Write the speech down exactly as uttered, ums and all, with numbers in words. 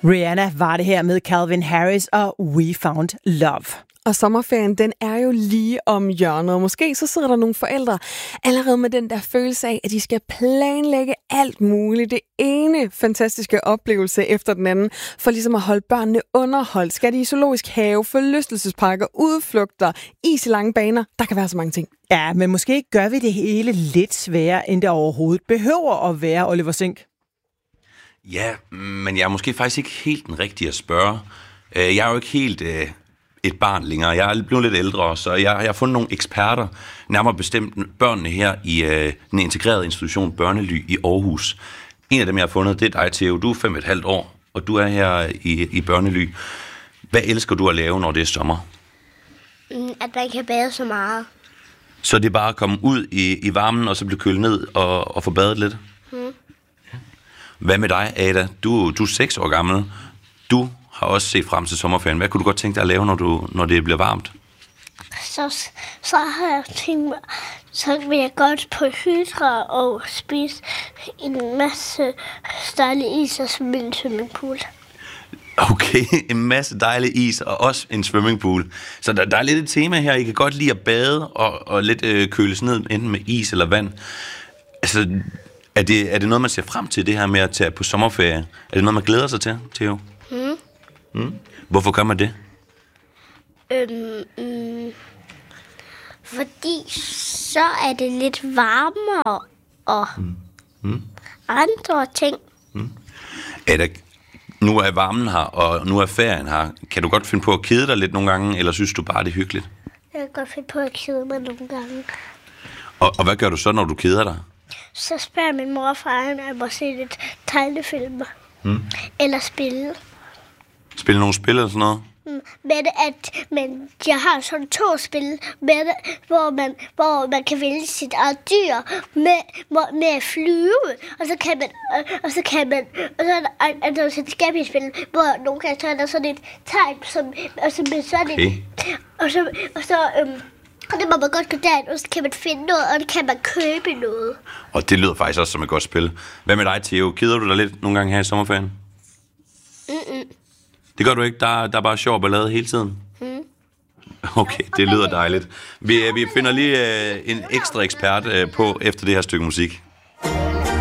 Rihanna var det her med Calvin Harris og We Found Love. Og sommerferien, den er jo lige om hjørnet, og måske så sidder der nogle forældre allerede med den der følelse af, at de skal planlægge alt muligt. Det ene fantastiske oplevelse efter den anden, for ligesom at holde børnene underholdt. Skal de i zoologisk have, forlystelsesparker, udflugter, is i lange baner? Der kan være så mange ting. Ja, men måske gør vi det hele lidt sværere, end det overhovedet behøver at være, Oliver Sink. Ja, men jeg er måske faktisk ikke helt den rigtige at spørge. Jeg er jo ikke helt øh, et barn længere. Jeg er blevet lidt ældre, så jeg, jeg har fundet nogle eksperter, nærmere bestemt børnene her i øh, den integrerede institution Børnely i Aarhus. En af dem, jeg har fundet, det er dig, Theo. Du er fem og et halvt år, og du er her i, i Børnely. Hvad elsker du at lave, når det er sommer? At man kan bade så meget. Så det er bare at komme ud i, i varmen, og så blive kølet ned og, og få badet lidt? Hmm. Hvad med dig, Ada? Du, du er seks år gammel. Du har også set frem til sommerferien. Hvad kunne du godt tænke dig at lave, når, du, når det bliver varmt? Så, så har jeg tænkt mig, så vil jeg godt på Hydra og spise en masse dejlig is og svømme i en swimmingpool. Okay, en masse dejlig is og også en swimmingpool. Så der, der er lidt et tema her. I kan godt lide at bade og, og lidt øh, køles ned, enten med is eller vand. Altså, er det, er det noget, man ser frem til, det her med at tage på sommerferie? Er det noget, man glæder sig til, Theo? Mm. Mm. Hvorfor gør man det? Øhm, mm, fordi så er det lidt varmere og Mm. Mm. andre ting. Mm. Er der, nu er varmen her, og nu er ferien her. Kan du godt finde på at kede dig lidt nogle gange, eller synes du bare, det er hyggeligt? Jeg kan godt finde på at kede mig nogle gange. Og, og hvad gør du så, når du keder dig? Så spørger min mor og far, om jeg må se lidt tegnefilmer. Mm. Eller spille. Spille nogle spil eller sådan noget? Men, at, men jeg har sådan to spil, med, hvor, man, hvor man kan vælge sit eget dyr med, med at flyve. Og så kan man, og så kan man, og så er der sådan et skabespil, hvor nogle gange så er der sådan et tegn, som, og så med sådan okay. et, og så, og så øhm, og det må man godt gå derind, og så kan man finde noget, og så kan man købe noget. Og det lyder faktisk også som et godt spil. Hvad med dig, Theo? Keder du dig lidt nogle gange her i sommerferien? Mm-mm. Det gør du ikke? Der, der er bare sjov ballade hele tiden? Mm. Okay, det lyder dejligt. Vi, vi finder lige uh, en ekstra ekspert uh, på efter det her stykke musik.